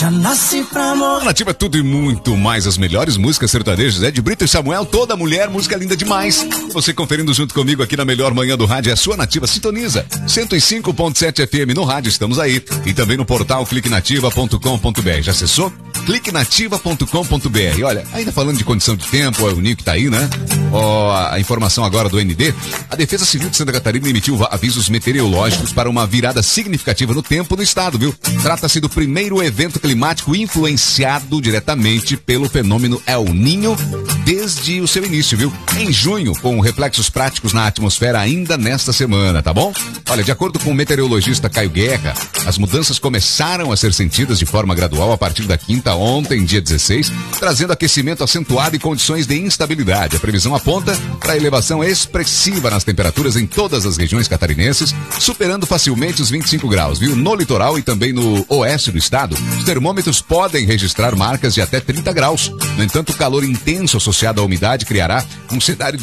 Já nasci pra morrer. Nativa tudo e muito mais, as melhores músicas sertanejas. Ed Brito e Samuel, toda mulher, música linda demais. Você conferindo junto comigo aqui na melhor manhã do rádio, é a sua Nativa sintoniza. 105.7 FM no rádio, estamos aí. E também no portal cliquenativa.com.br. Já acessou? cliquenativa.com.br. Olha, ainda falando de condição de tempo, é o Nico que tá aí, né? A informação agora do ND. A Defesa Civil de Santa Catarina emitiu avisos meteorológicos para uma virada significativa no tempo no estado, viu? Trata-se do primeiro evento climático influenciado diretamente pelo fenômeno El Niño desde o seu início, viu? Em junho, com reflexos práticos na atmosfera ainda nesta semana, tá bom? Olha, de acordo com o meteorologista Caio Guerra, as mudanças começaram a ser sentidas de forma gradual a partir da quinta ontem, dia 16, trazendo aquecimento acentuado e condições de instabilidade. A previsão aponta para elevação expressiva nas temperaturas em todas as regiões catarinenses, superando facilmente os 25 graus, viu? No litoral e também no oeste do estado, os termômetros podem registrar marcas de até 30 graus. No entanto, o calor intenso associado à umidade criará um cenário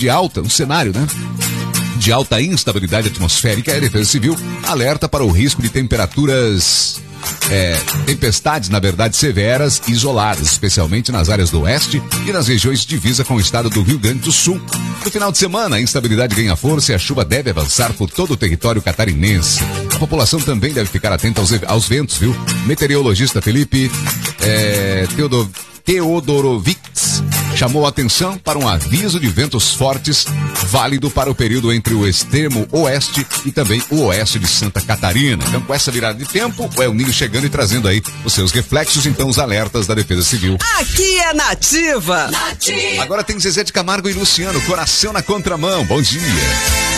de alta instabilidade atmosférica. A Defesa Civil alerta para o risco de tempestades, na verdade, severas e isoladas, especialmente nas áreas do oeste e nas regiões de divisa com o estado do Rio Grande do Sul. No final de semana, a instabilidade ganha força e a chuva deve avançar por todo o território catarinense. A população também deve ficar atenta aos ventos, viu? Meteorologista Felipe Teodorovics chamou a atenção para um aviso de ventos fortes válido para o período entre o extremo oeste e também o oeste de Santa Catarina. Então, com essa virada de tempo, o El Niño chegando e trazendo aí os seus reflexos, então os alertas da Defesa Civil. Aqui é Nativa. Agora tem Zezé de Camargo e Luciano, Coração na Contramão. Bom dia.